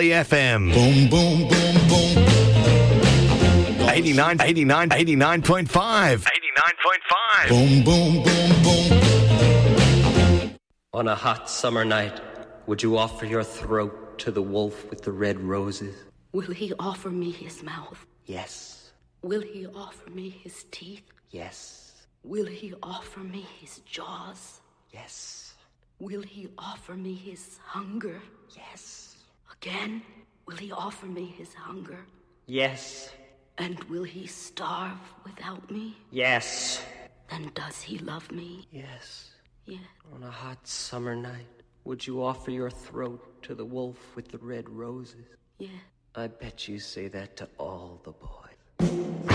Valley FM. Boom, boom, boom, boom. 89.5. 89.5. Boom, boom, boom, boom. On a hot summer night, would you offer your throat to the wolf with the red roses? Will he offer me his mouth? Yes. Will he offer me his teeth? Yes. Will he offer me his jaws? Yes. Will he offer me his hunger? Yes. Again, will he offer me his hunger? Yes. And will he starve without me? Yes. Then does he love me? Yes. Yeah. On a hot summer night, would you offer your throat to the wolf with the red roses? Yeah. I bet you say that to all the boys.